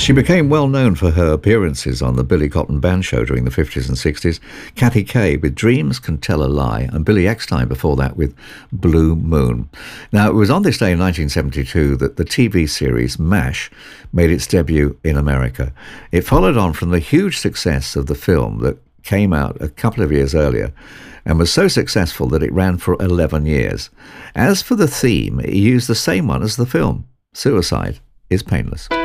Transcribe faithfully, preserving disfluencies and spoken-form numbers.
She became well known for her appearances on the Billy Cotton Band Show during the fifties and sixties, Kathy Kay with Dreams Can Tell a Lie, and Billy Eckstine before that with Blue Moon. Now, it was on this day in nineteen seventy-two that the T V series MASH made its debut in America. It followed on from the huge success of the film that came out a couple of years earlier and was so successful that it ran for eleven years. As for the theme, it used the same one as the film. Suicide is painless.